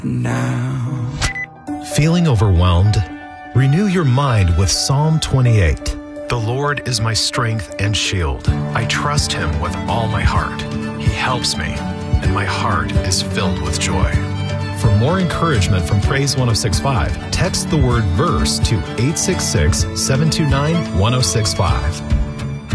now. Feeling overwhelmed? Renew your mind with Psalm 28. The Lord is my strength and shield. I trust him with all my heart. He helps me, and my heart is filled with joy. For more encouragement from Praise 106.5, text the word verse to 866-729-1065.